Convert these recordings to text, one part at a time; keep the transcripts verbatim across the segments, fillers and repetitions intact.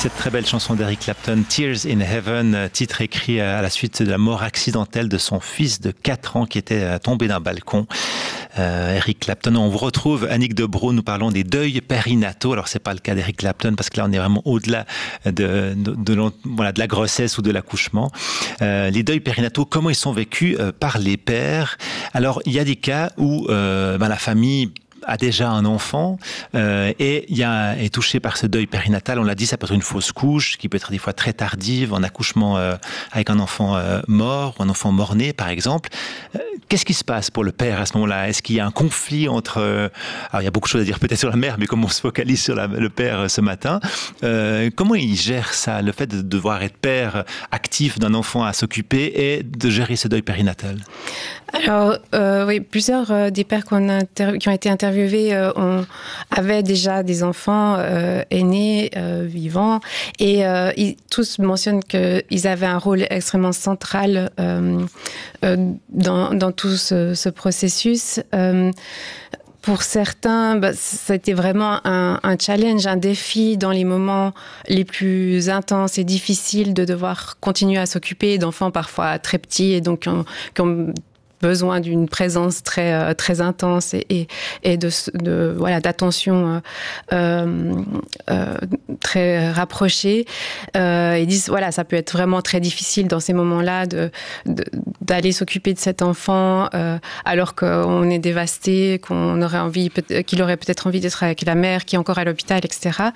Cette très belle chanson d'Eric Clapton, Tears in Heaven, titre écrit à la suite de la mort accidentelle de son fils de quatre ans qui était tombé d'un balcon. Euh, Eric Clapton, on vous retrouve, Annick Debroux, nous parlons des deuils périnataux. Alors c'est pas le cas d'Eric Clapton parce que là on est vraiment au-delà de, de, de, voilà, de la grossesse ou de l'accouchement. Euh, les deuils périnataux, comment ils sont vécus euh, par les pères? Alors il y a des cas où euh, ben, la famille a déjà un enfant euh, et il y a, est touché par ce deuil périnatal. On l'a dit, ça peut être une fausse couche qui peut être des fois très tardive, un accouchement euh, avec un enfant euh, mort ou un enfant mort-né par exemple. Euh, qu'est-ce qui se passe pour le père à ce moment-là? Est-ce qu'il y a un conflit entre... Euh, alors il y a beaucoup de choses à dire peut-être sur la mère, mais comme on se focalise sur la, le père euh, ce matin, euh, comment il gère ça, le fait de devoir être père actif d'un enfant à s'occuper et de gérer ce deuil périnatal? Alors, euh, oui, plusieurs euh, des pères qu'on inter- qui ont été interviewés euh, ont, avaient déjà des enfants euh, aînés, euh, vivants, et euh, ils, tous mentionnent qu'ils avaient un rôle extrêmement central euh, euh, dans, dans tout ce, ce processus. Euh, Pour certains, bah, ça a été vraiment un, un challenge, un défi dans les moments les plus intenses et difficiles de devoir continuer à s'occuper d'enfants parfois très petits et donc qui ont, qui ont besoin d'une présence très très intense et et, et de, de voilà d'attention euh, euh, très rapprochée. Euh, ils disent voilà, ça peut être vraiment très difficile dans ces moments-là de, de d'aller s'occuper de cet enfant euh, alors qu'on est dévasté, qu'on aurait envie qu'il aurait peut-être envie d'être avec la mère qui est encore à l'hôpital, et cetera.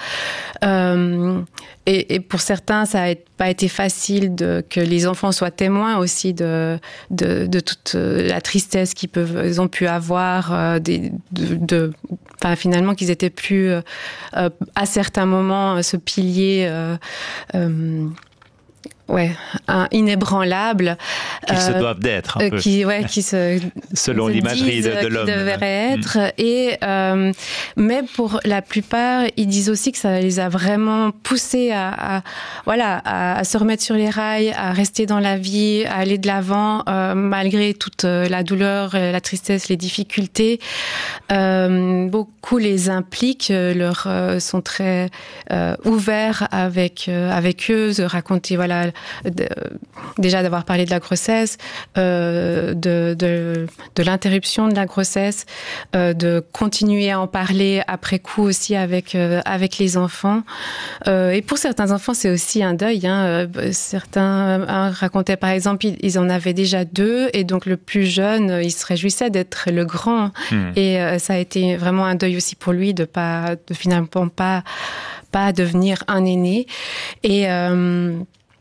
Euh, et, et pour certains, ça n'a pas été facile de que les enfants soient témoins aussi de de, de toute la tristesse qu'ils peuvent, ils ont pu avoir, euh, des, de, de, enfin, finalement qu'ils étaient plus euh, euh, à certains moments ce pilier euh, euh, ouais, un inébranlable. Qu'ils euh, se doivent d'être, un peu. Qui, ouais, qui se, selon l'imagerie de, de l'homme. Qui devraient être. Mmh. Et, euh, mais pour la plupart, ils disent aussi que ça les a vraiment poussés à, à, voilà, à, à se remettre sur les rails, à rester dans la vie, à aller de l'avant, euh, malgré toute la douleur, la tristesse, les difficultés. Euh, beaucoup les impliquent, leur, euh, sont très euh, ouverts avec, euh, avec eux, de raconter, voilà, De, déjà d'avoir parlé de la grossesse, euh, de, de, de l'interruption de la grossesse, euh, de continuer à en parler après coup aussi avec, euh, avec les enfants. Euh, et pour certains enfants, c'est aussi un deuil. Hein. Certains hein, racontaient par exemple, ils, ils en avaient déjà deux et donc le plus jeune, il se réjouissait d'être le grand. Mmh. Et euh, ça a été vraiment un deuil aussi pour lui de, pas, de finalement pas, pas devenir un aîné. Et... Euh,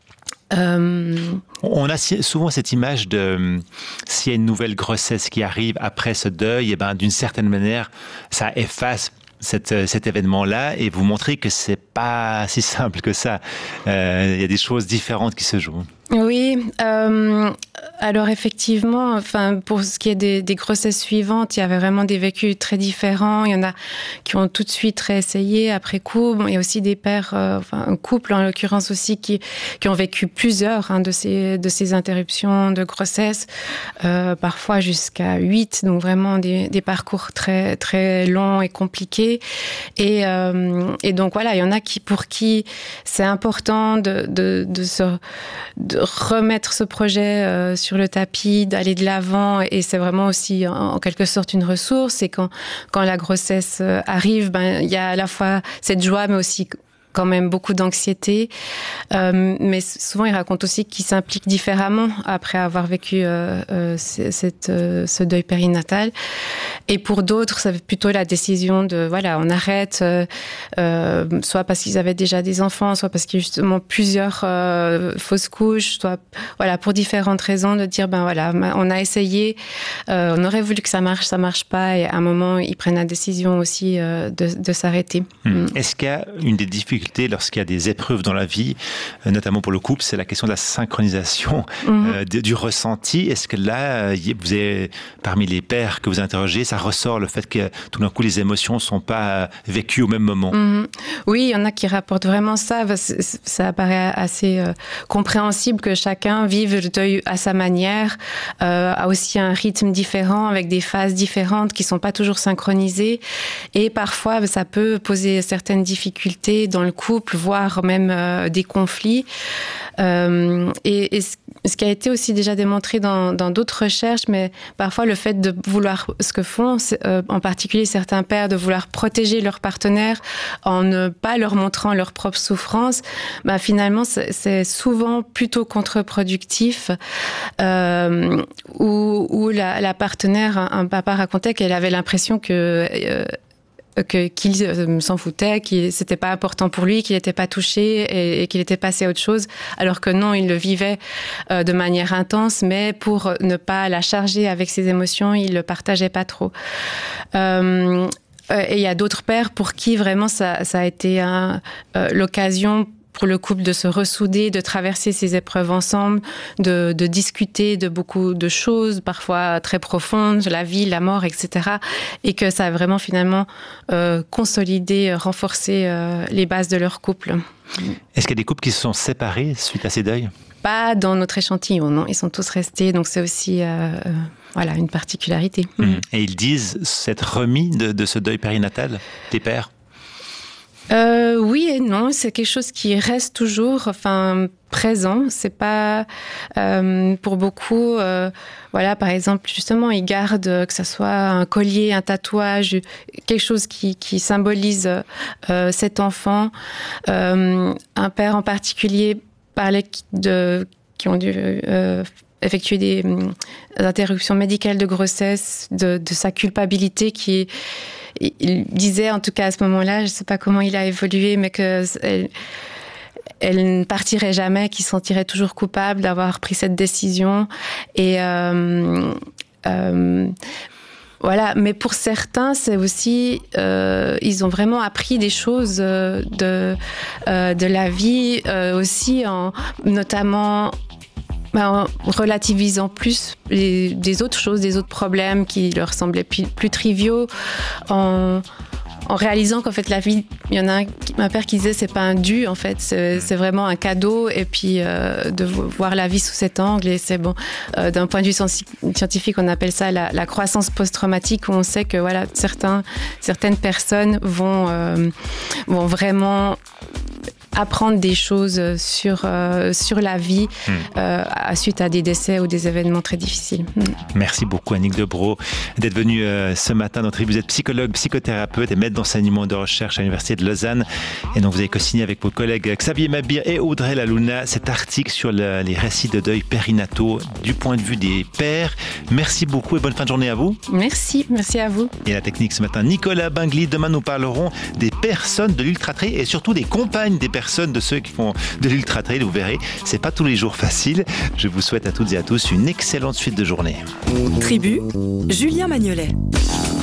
Euh... On a souvent cette image de s'il y a une nouvelle grossesse qui arrive après ce deuil, et ben d'une certaine manière, ça efface cette, cet événement-là et vous montrez que c'est pas si simple que ça. Euh, il y a des choses différentes qui se jouent. Oui, euh, alors effectivement, enfin pour ce qui est des, des grossesses suivantes, il y avait vraiment des vécus très différents. Il y en a qui ont tout de suite réessayé après coup. Bon, il y a aussi des pères, euh, enfin un couple en l'occurrence aussi qui qui ont vécu plusieurs hein, de ces de ces interruptions de grossesse, euh, parfois jusqu'à huit. Donc vraiment des des parcours très très longs et compliqués. Et euh, et donc voilà, il y en a qui pour qui c'est important de de de se de remettre ce projet euh, sur le tapis, d'aller de l'avant, et c'est vraiment aussi en, en quelque sorte une ressource. Et quand quand la grossesse euh, arrive, ben il y a à la fois cette joie, mais aussi quand même beaucoup d'anxiété. Euh, mais souvent, il raconte aussi qu'il s'implique différemment après avoir vécu euh, euh, cette, euh, ce deuil périnatal. Et pour d'autres, ça fait plutôt la décision de, voilà, on arrête, euh, euh, soit parce qu'ils avaient déjà des enfants, soit parce qu'il y a justement plusieurs euh, fausses couches, soit, voilà, pour différentes raisons, de dire, ben voilà, on a essayé, euh, on aurait voulu que ça marche, ça marche pas, et à un moment, ils prennent la décision aussi euh, de, de s'arrêter. Hum. Est-ce qu'il y a une des difficultés lorsqu'il y a des épreuves dans la vie, notamment pour le couple, c'est la question de la synchronisation mmh. euh, du ressenti. Est-ce que là, vous avez, parmi les pères que vous interrogez, ça ressort le fait que tout d'un coup les émotions ne sont pas vécues au même moment? mmh. Oui, il y en a qui rapportent vraiment ça. Ça paraît assez euh, compréhensible que chacun vive le deuil à sa manière, euh, a aussi un rythme différent, avec des phases différentes qui sont pas toujours synchronisées. Et parfois, ça peut poser certaines difficultés dans le couple, voire même euh, des conflits. Euh, et, et ce qui a été aussi déjà démontré dans, dans d'autres recherches, mais parfois le fait de vouloir, ce que font, euh, en particulier certains pères, de vouloir protéger leur partenaire en ne pas leur montrant leur propre souffrance, bah finalement c'est, c'est souvent plutôt contre-productif. Euh, où, où la, la partenaire, un, un papa racontait qu'elle avait l'impression que euh, que, qu'il euh, s'en foutait, que c'était pas important pour lui, qu'il n'était pas touché et, et qu'il était passé à autre chose, alors que non, il le vivait euh, de manière intense, mais pour ne pas la charger avec ses émotions, il le partageait pas trop. Euh, et il y a d'autres pères pour qui vraiment ça, ça a été un, euh, l'occasion pour le couple de se ressouder, de traverser ces épreuves ensemble, de, de discuter de beaucoup de choses, parfois très profondes, la vie, la mort, et cetera. Et que ça a vraiment finalement euh, consolidé, renforcé euh, les bases de leur couple. Est-ce qu'il y a des couples qui se sont séparés suite à ces deuils ? Pas dans notre échantillon, non. Ils sont tous restés, donc c'est aussi euh, euh, voilà, une particularité. Mmh. Et ils disent s'être remis de, de ce deuil périnatal, tes pères ? Euh, oui et non, c'est quelque chose qui reste toujours, enfin, présent. C'est pas euh, pour beaucoup, euh, voilà, par exemple, justement, ils gardent que ça soit un collier, un tatouage, quelque chose qui, qui symbolise euh, cet enfant. Euh, un père en particulier parlait de qui ont dû euh, effectuer des, des interruptions médicales de grossesse, de, de sa culpabilité qui est. Il disait, en tout cas à ce moment-là, je ne sais pas comment il a évolué, mais qu'elle elle ne partirait jamais, qu'il se sentirait toujours coupable d'avoir pris cette décision. Et euh, euh, voilà. Mais pour certains, c'est aussi, euh, ils ont vraiment appris des choses de euh, de la vie, euh, aussi, en, notamment. En relativisant plus les, des autres choses, des autres problèmes qui leur semblaient plus, plus triviaux, en, en réalisant qu'en fait la vie, il y en a un, un père qui disait c'est pas un dû en fait, c'est, c'est vraiment un cadeau, et puis euh, de voir la vie sous cet angle, et c'est bon, euh, d'un point de vue scientifique on appelle ça la, la croissance post-traumatique, où on sait que voilà, certains, certaines personnes vont, euh, vont vraiment apprendre des choses sur, euh, sur la vie mmh. euh, suite à des décès ou des événements très difficiles. Mmh. Merci beaucoup Annick Debrow d'être venue euh, ce matin dans notre tribune. Vous êtes psychologue, psychothérapeute et maître d'enseignement et de recherche à l'Université de Lausanne. Et donc vous avez co-signé avec vos collègues Xavier Mabir et Audrey Lalouna cet article sur le, les récits de deuil périnataux du point de vue des pères. Merci beaucoup et bonne fin de journée à vous. Merci, merci à vous. Et la technique ce matin, Nicolas Bingli. Demain nous parlerons des personnes de l'ultra-trail et surtout des compagnes des personnes de ceux qui font de l'ultra-trail. Vous verrez, c'est pas tous les jours facile. Je vous souhaite à toutes et à tous une excellente suite de journée. Tribu, Julien Magnolet.